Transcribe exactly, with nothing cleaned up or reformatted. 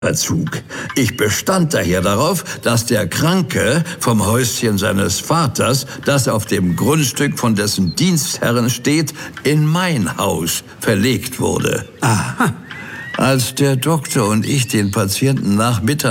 Zug. Ich bestand daher darauf, dass der Kranke vom Häuschen seines Vaters, das auf dem Grundstück von dessen Dienstherren steht, in mein Haus verlegt wurde. Aha. Als der Doktor und ich den Patienten nach Mitternacht